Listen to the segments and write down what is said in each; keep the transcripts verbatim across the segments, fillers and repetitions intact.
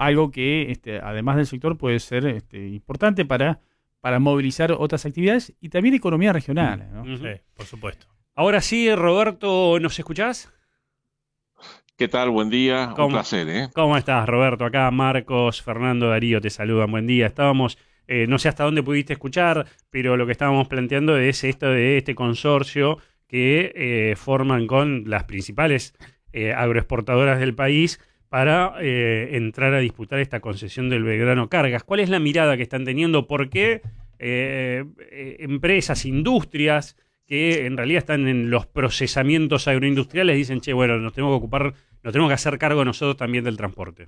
algo que, este, además del sector, puede ser este, importante para, para movilizar otras actividades y también economía regional, ¿no? Sí, Ujú. por supuesto. Ahora sí, Roberto, ¿nos escuchás? ¿Qué tal? Buen día, un ¿Cómo, placer, ¿eh? cómo estás, Roberto? Acá Marcos, Fernando, Darío te saludan. Buen día. Estábamos, eh, no sé hasta dónde pudiste escuchar, pero lo que estábamos planteando es esto de este consorcio que eh, forman con las principales eh, agroexportadoras del país para eh, entrar a disputar esta concesión del Belgrano Cargas. ¿Cuál es la mirada que están teniendo? ¿Por qué eh, eh, empresas, industrias que en realidad están en los procesamientos agroindustriales dicen, che, bueno, nos tenemos que ocupar, nos tenemos que hacer cargo nosotros también del transporte?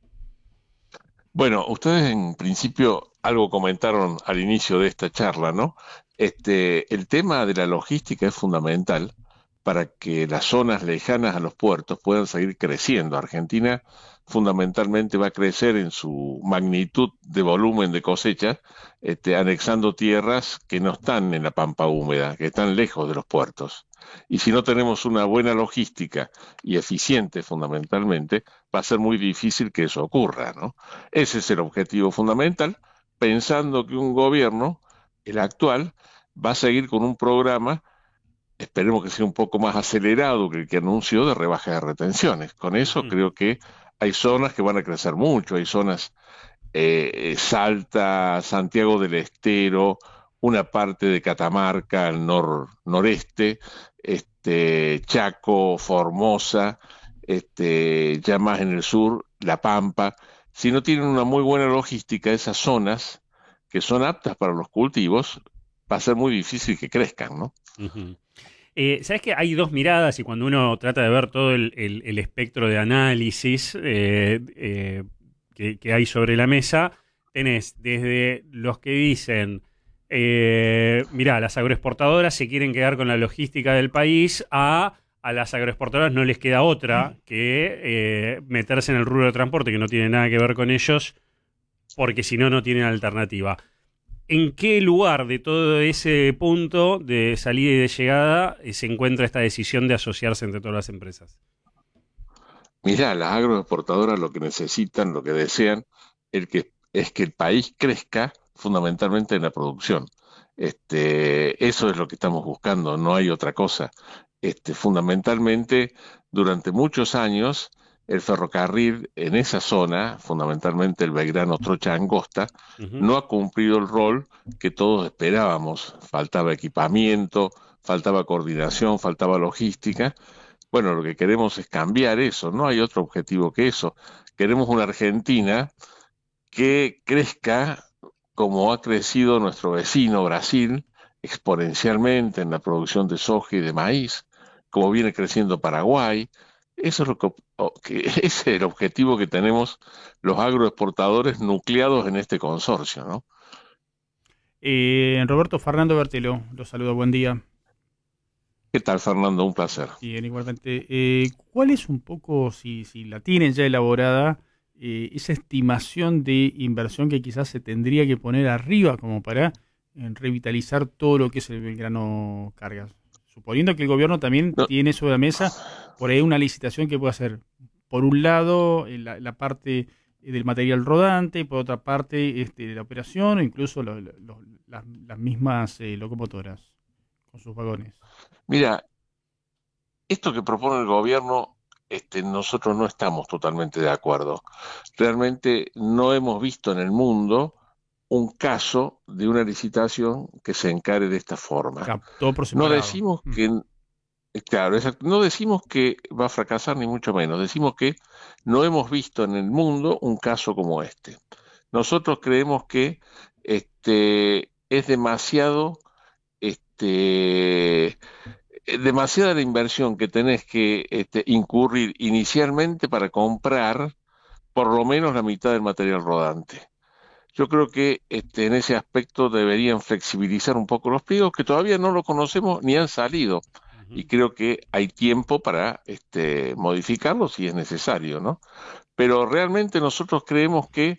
Bueno, ustedes en principio algo comentaron al inicio de esta charla, ¿no? Este, el tema de la logística es fundamental para que las zonas lejanas a los puertos puedan seguir creciendo. Argentina fundamentalmente va a crecer en su magnitud de volumen de cosecha, este, anexando tierras que no están en la pampa húmeda, que están lejos de los puertos. Y si no tenemos una buena logística y eficiente fundamentalmente, va a ser muy difícil que eso ocurra, ¿no? Ese es el objetivo fundamental, pensando que un gobierno, el actual, va a seguir con un programa, esperemos que sea un poco más acelerado que el que anunció, de rebaja de retenciones. Con eso Ujú. creo que hay zonas que van a crecer mucho, hay zonas eh, Salta, Santiago del Estero, una parte de Catamarca al nor, noreste, este, Chaco, Formosa, este, ya más en el sur, La Pampa. Si no tienen una muy buena logística, esas zonas que son aptas para los cultivos, va a ser muy difícil que crezcan, ¿no? Ujú. Eh, ¿Sabes que hay dos miradas y cuando uno trata de ver todo el, el- el espectro de análisis eh, eh, que, que hay sobre la mesa, tenés desde los que dicen, eh, mirá, las agroexportadoras se quieren quedar con la logística del país, a, a las agroexportadoras no les queda otra que eh, meterse en el rubro de transporte, que no tiene nada que ver con ellos, porque si no, no tienen alternativa. ¿En qué lugar de todo ese punto de salida y de llegada eh, se encuentra esta decisión de asociarse entre todas las empresas? Mirá, las agroexportadoras lo que necesitan, lo que desean, el que, es que el país crezca fundamentalmente en la producción. Este, eso es lo que estamos buscando, no hay otra cosa. Este, fundamentalmente, durante muchos años, el ferrocarril en esa zona, fundamentalmente el Belgrano Trocha Angosta, Ujú. no ha cumplido el rol que todos esperábamos. Faltaba equipamiento, faltaba coordinación, faltaba logística. Bueno, lo que queremos es cambiar eso, no hay otro objetivo que eso. Queremos una Argentina que crezca como ha crecido nuestro vecino Brasil, exponencialmente en la producción de soja y de maíz, como viene creciendo Paraguay. Eso es lo que, que ese es el objetivo que tenemos los agroexportadores nucleados en este consorcio, ¿no? Eh, Roberto Fernando Bertelo, los saludo, buen día. ¿Qué tal, Fernando? Un placer. Bien, igualmente. Eh, ¿cuál es un poco, si, si la tienen ya elaborada, eh, esa estimación de inversión que quizás se tendría que poner arriba como para eh, revitalizar todo lo que es el Belgrano Cargas? Suponiendo que el gobierno también No, tiene sobre la mesa por ahí una licitación que puede hacer, por un lado, eh, la, la parte eh, del material rodante, y por otra parte, este, de la operación, o incluso lo- lo- lo- las, las mismas eh, locomotoras con sus vagones. mira, esto que propone el gobierno, este, nosotros no estamos totalmente de acuerdo. Realmente no hemos visto en el mundo un caso de una licitación que se encare de esta forma. Claro, todo por No separado. decimos Mm. que, claro, exacto, no decimos que va a fracasar ni mucho menos, decimos que no hemos visto en el mundo un caso como este. Nosotros creemos que este, es demasiado este, eh, demasiada la inversión que tenés que este, incurrir inicialmente para comprar por lo menos la mitad del material rodante. Yo creo que este, en ese aspecto deberían flexibilizar un poco los pliegos, que todavía no lo conocemos ni han salido. Y Ujú. creo que hay tiempo para este, modificarlos si es necesario, ¿no? Pero realmente nosotros creemos que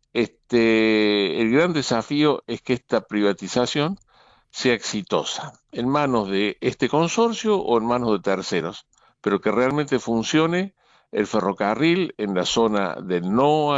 este, el gran desafío es que esta privatización sea exitosa, en manos de este consorcio o en manos de terceros, pero que realmente funcione el ferrocarril en la zona del NOA,